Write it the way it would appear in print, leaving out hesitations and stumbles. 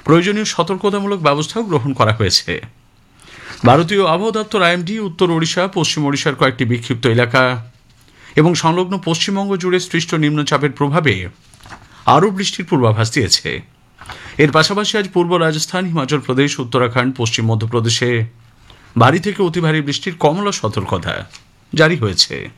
প্রয়োজনীয় সতর্কতামূলক ব্যবস্থাও গ্রহণ করা হয়েছে। ভারতীয় আবহাওয়া দপ্তর আইএমডি উত্তর ওড়িশা, পশ্চিম ওড়িশার কয়েকটি বিক্ষিপ্ত এলাকা এবং সংলগ্ন পশ্চিমবঙ্গ জুড়ে সৃষ্ট নিম্নচাপের প্রভাবে আরও বৃষ্টির পূর্বাভাস দিয়েছে। এর পাশাপাশি আজ পূর্ব রাজস্থান, হিমাচল প্রদেশ, উত্তরাখণ্ড, পশ্চিম মধ্যপ্রদেশে ভারী থেকে অতি ভারী বৃষ্টির কমলা সতর্কতা জারি হয়েছে।